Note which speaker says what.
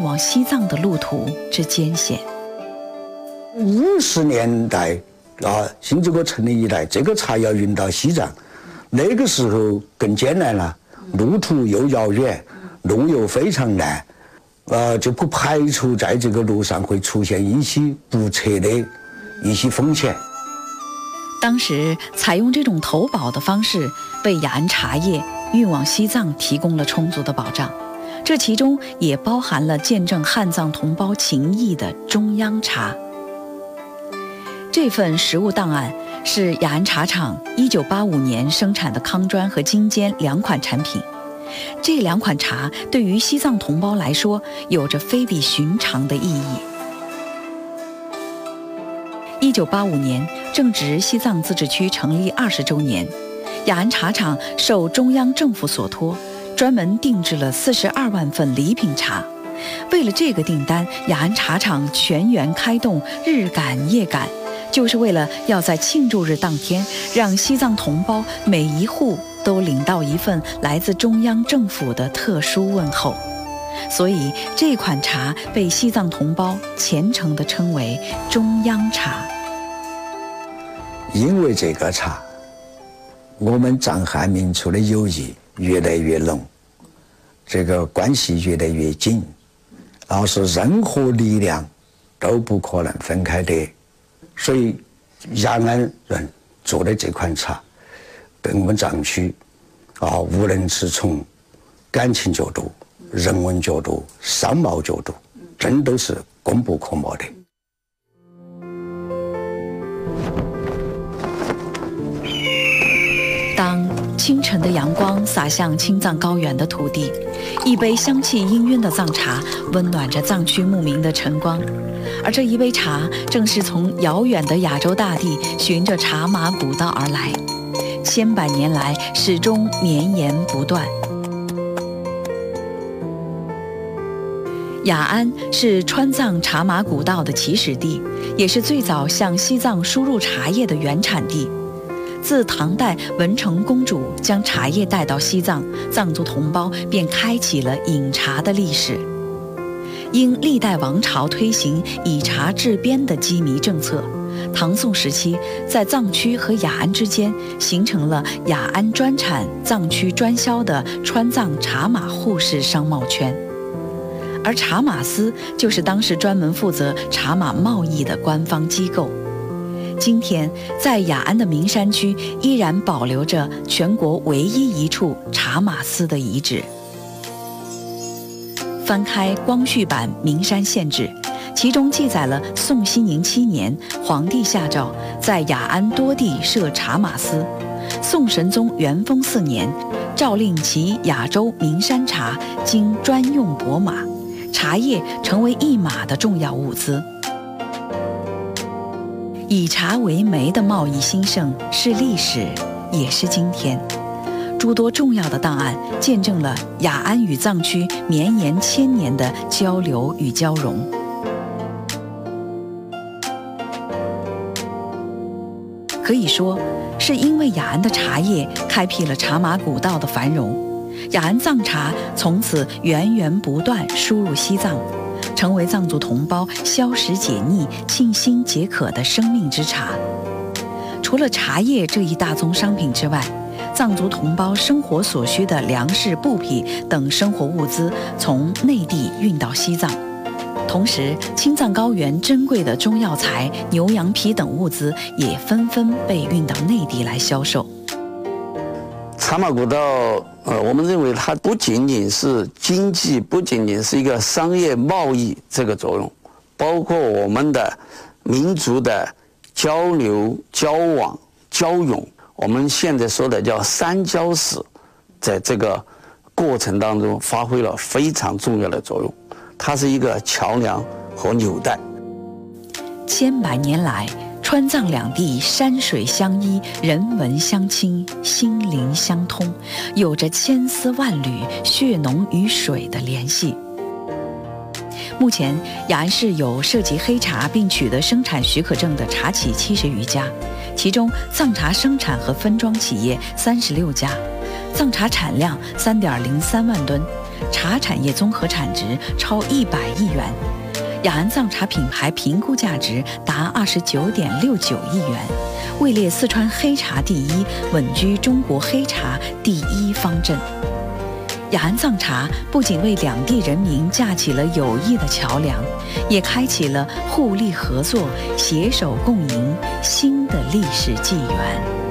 Speaker 1: 往西藏的路途之艰险。
Speaker 2: 50年代新中国成立以来，这个茶要运到西藏，那个时候更艰难了，路途又遥远，路又非常难，就不排除在这个路上会出现一些不测的一些风险。
Speaker 1: 当时采用这种投保的方式，为雅安茶叶运往西藏提供了充足的保障，这其中也包含了见证汉藏同胞情谊的中央茶。这份实物档案是雅安茶厂1985年生产的康砖和金坚2款产品。这2款茶对于西藏同胞来说有着非比寻常的意义。1985年正值西藏自治区成立20周年，雅安茶厂受中央政府所托，专门定制了42万份礼品茶。为了这个订单，雅安茶厂全员开动，日赶夜赶，就是为了要在庆祝日当天，让西藏同胞每一户都领到一份来自中央政府的特殊问候。所以这款茶被西藏同胞虔诚地称为中央茶。
Speaker 2: 因为这个茶，我们藏汉民族的友谊越来越浓，这个关系越来越紧，然后是任何力量都不可能分开的。所以雅安人做的这款茶，对我们藏区无论是从感情角度、人文角度、商贸角度，真都是功不可没的。
Speaker 1: 当清晨的阳光洒向青藏高原的土地，一杯香气氤氲的藏茶温暖着藏区牧民的晨光，而这一杯茶正是从遥远的亚洲大地循着茶马古道而来，千百年来始终绵延不断。雅安是川藏茶马古道的起始地，也是最早向西藏输入茶叶的原产地。自唐代文成公主将茶叶带到西藏，藏族同胞便开启了饮茶的历史。因历代王朝推行以茶治边的羁縻政策，唐宋时期在藏区和雅安之间形成了雅安专产、藏区专销的川藏茶马互市商贸圈。而茶马司就是当时专门负责茶马贸易的官方机构。今天，在雅安的名山区依然保留着全国唯一一处茶马司的遗址。翻开光绪版《名山县志》，其中记载了宋熙宁7年，皇帝下诏在雅安多地设茶马司。宋神宗元丰4年，诏令其雅州名山茶经专用舶马，茶叶成为一马的重要物资。以茶为媒的贸易兴盛是历史，也是今天。诸多重要的档案见证了雅安与藏区绵延1000年的交流与交融。可以说，是因为雅安的茶叶开辟了茶马古道的繁荣，雅安藏茶从此源源不断输入西藏，成为藏族同胞消食解腻、沁心解渴的生命之茶。除了茶叶这一大宗商品之外，藏族同胞生活所需的粮食、布匹等生活物资从内地运到西藏，同时青藏高原珍贵的中药材、牛羊皮等物资也纷纷被运到内地来销售。
Speaker 3: 茶马古道，我们认为它不仅仅是经济，不仅仅是一个商业贸易这个作用，包括我们的民族的交流、交往、交融，我们现在说的叫三交史，在这个过程当中发挥了非常重要的作用，它是一个桥梁和纽带。
Speaker 1: 千百年来，川藏两地山水相依，人文相亲，心灵相通，有着千丝万缕血浓于水的联系。目前，雅安市有涉及黑茶并取得生产许可证的茶企70余家，其中藏茶生产和分装企业36家，藏茶产量3.03万吨， 茶产业综合产值超100亿元，雅安藏茶品牌评估价值达29.69亿元，位列四川黑茶第一，稳居中国黑茶第一方阵。雅安藏茶不仅为两地人民架起了友谊的桥梁，也开启了互利合作、携手共赢新的历史纪元。